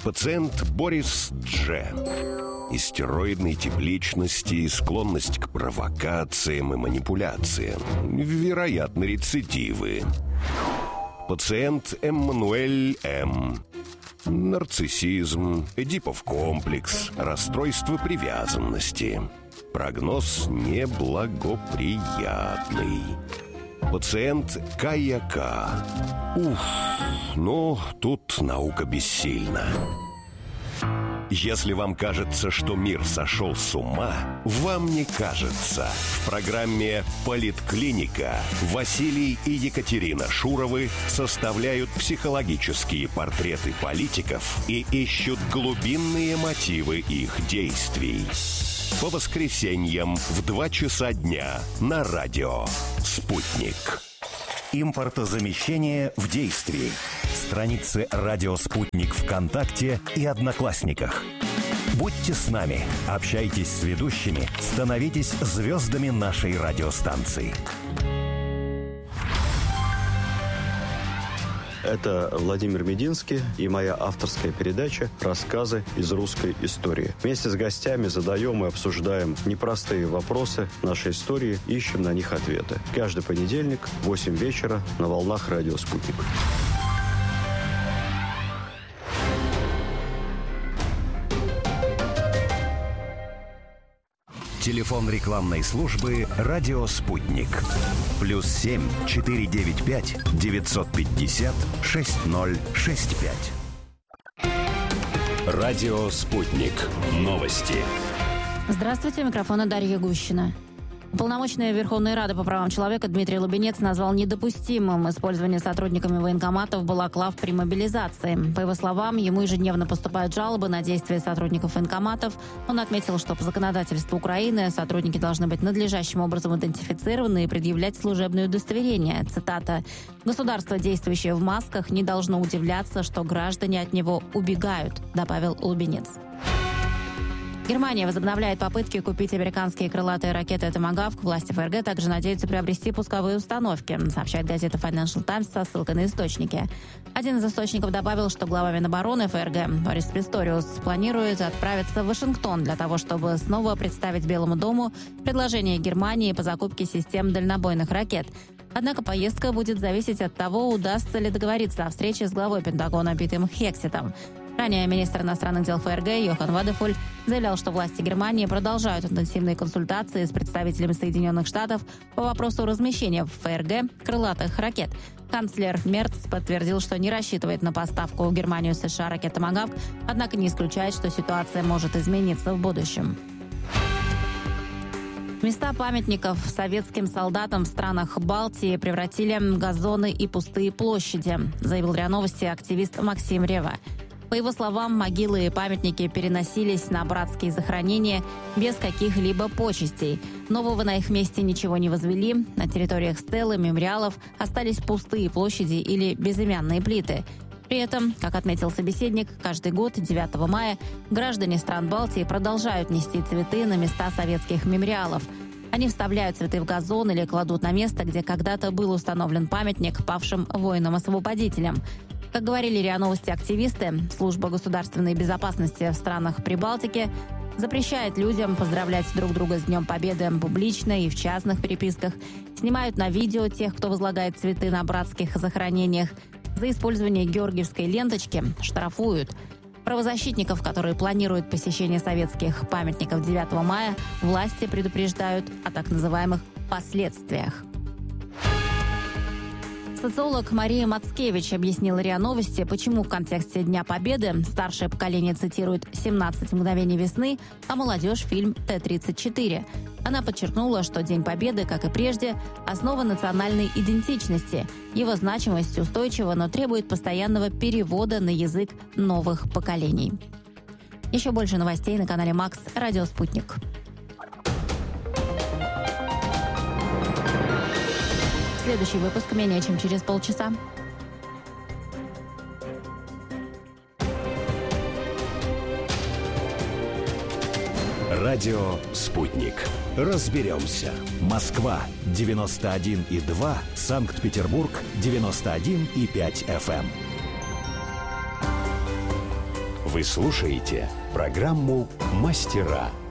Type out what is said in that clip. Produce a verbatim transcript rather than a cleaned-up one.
Пациент Борис Дж. Истероидной тип личности и склонность к провокациям и манипуляциям. Вероятно, рецидивы. Пациент Эммануэль М. Нарциссизм, Эдипов комплекс, расстройство привязанности. Прогноз неблагоприятный. Пациент Кая К. Уф, ну, тут наука бессильна. Если вам кажется, что мир сошел с ума, вам не кажется. В программе «Политклиника» Василий и Екатерина Шуровы составляют психологические портреты политиков и ищут глубинные мотивы их действий. По воскресеньям в два часа дня на радио «Спутник». Импортозамещение в действии. Страницы «Радио Спутник» ВКонтакте и Одноклассниках. Будьте с нами, общайтесь с ведущими, становитесь звездами нашей радиостанции. Это Владимир Мединский и моя авторская передача «Рассказы из русской истории». Вместе с гостями задаем и обсуждаем непростые вопросы нашей истории, ищем на них ответы. Каждый понедельник в восемь вечера на волнах «Радио Спутник». Телефон рекламной службы «Радио Спутник». Плюс семь четыре девять пять девятьсот пятьдесят шесть ноль шесть пять. Радио «Спутник». Новости. Здравствуйте, у микрофона Дарья Гущина. Уполномоченный Верховной Рады по правам человека Дмитрий Лубенец назвал недопустимым использование сотрудниками военкоматов балаклав при мобилизации. По его словам, ему ежедневно поступают жалобы на действия сотрудников военкоматов. Он отметил, что по законодательству Украины сотрудники должны быть надлежащим образом идентифицированы и предъявлять служебное удостоверение. Цитата: «Государство, действующее в масках, не должно удивляться, что граждане от него убегают», добавил Лубенец. Германия возобновляет попытки купить американские крылатые ракеты «Томагавк». Власти ФРГ также надеются приобрести пусковые установки, сообщает газета Financial Times со ссылкой на источники. Один из источников добавил, что глава Минобороны ФРГ Борис Писториус планирует отправиться в Вашингтон для того, чтобы снова представить Белому дому предложение Германии по закупке систем дальнобойных ракет. Однако поездка будет зависеть от того, удастся ли договориться о встрече с главой Пентагона Питом Хексетом. Ранее министр иностранных дел ФРГ Йохан Вадефуль заявлял, что власти Германии продолжают интенсивные консультации с представителями Соединенных Штатов по вопросу размещения в ФРГ крылатых ракет. Канцлер Мерц подтвердил, что не рассчитывает на поставку в Германию США ракет «Томагавк», однако не исключает, что ситуация может измениться в будущем. Места памятников советским солдатам в странах Балтии превратили в газоны и пустые площади, заявил РИА Новости активист Максим Рева. По его словам, могилы и памятники переносились на братские захоронения без каких-либо почестей. Нового на их месте ничего не возвели. На территориях стел и мемориалов остались пустые площади или безымянные плиты. При этом, как отметил собеседник, каждый год девятого мая граждане стран Балтии продолжают нести цветы на места советских мемориалов. Они вставляют цветы в газон или кладут на место, где когда-то был установлен памятник павшим воинам-освободителям. Как говорили РИА Новости активисты, служба государственной безопасности в странах Прибалтики запрещает людям поздравлять друг друга с Днем Победы публично и в частных переписках, снимают на видео тех, кто возлагает цветы на братских захоронениях. За использование георгиевской ленточки штрафуют. Правозащитников, которые планируют посещение советских памятников девятого мая, власти предупреждают о так называемых последствиях. Социолог Мария Мацкевич объяснила РИА Новости, почему в контексте Дня Победы старшее поколение цитирует «семнадцать мгновений весны», а молодежь – фильм Т тридцать четыре. Она подчеркнула, что День Победы, как и прежде, основа национальной идентичности. Его значимость устойчива, но требует постоянного перевода на язык новых поколений. Еще больше новостей на канале Макс, Радио Спутник. Следующий выпуск менее чем через полчаса. Радио «Спутник». Разберемся. Москва девяносто один и два, Санкт-Петербург девяносто один и пять эф эм. Вы слушаете программу «Мастера».